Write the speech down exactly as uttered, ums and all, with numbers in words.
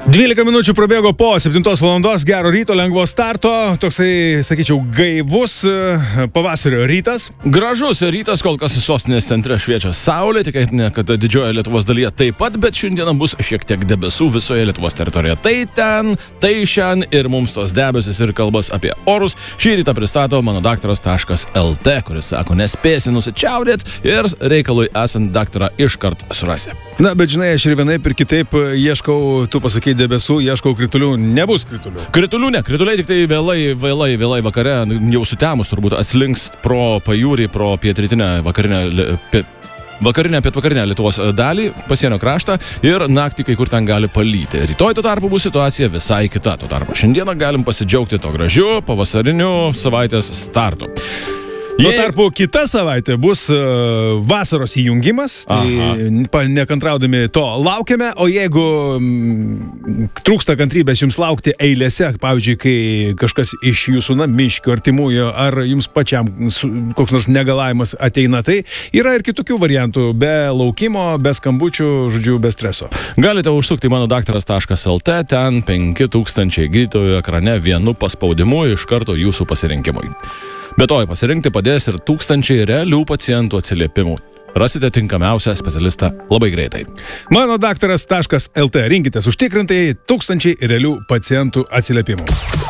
dvylika minučių prabėgo po septintos valandos, gero ryto, lengvo starto, toksai, sakyčiau, gaivus pavasario rytas. Gražus rytas, kol kas sostinės centre šviečia saulė, tikėtina, kad didžioje Lietuvos dalyje taip pat, bet šiandieną bus šiek tiek debesų visoje Lietuvos teritorijoje. Tai ten, tai šiandien ir mums tos debesis ir kalbas apie orus. Šį rytą pristato mano daktaras taškas el te, kuris sako, nespėsi nusičiaudėt ir reikalui esant daktarą iškart surasi. Na, bet žinai, aš ir vienaip ir kitaip ieškau, tu pasakai debesų, ieškau kritulių, nebus kritulių. Kritulių ne, krituliai tik tai vėlai, vėlai, vėlai vakare, jau sutemus turbūt atslinks pro pajūrį, pro pietrytinę vakarinę, pie, vakarinę, pietvakarinę Lietuvos dalį, pasienio kraštą ir naktį kai kur ten gali palyti. Rytoj tuo tarpu bus situacija visai kita. Tuo tarpu šiandieną galim pasidžiaugti to gražiu pavasariniu savaitės startu. Tuo tarpu kita savaitė bus uh, vasaros įjungimas, tai nekantraudami to laukiame, o jeigu mm, trūksta kantrybės jums laukti eilėse, pavyzdžiui, kai kažkas iš jūsų namiškių, artimųjų, ar jums pačiam su, koks nors negalavimas ateina, tai yra ir kitokių variantų, be laukimo, be skambučių, žodžiu, be streso. Galite užsukti mano daktaras taškas el te, ten penki tūkstančiai gydytojų ekrane vienu paspaudimu iš karto jūsų pasirinkimui. Be to, pasirinkti padės ir tūkstančiai realių pacientų atsiliepimų. Rasite tinkamiausią specialistą labai greitai. Mano daktaras taškas el te. Rinkitės užtikrintai tūkstančiai realių pacientų atsiliepimų.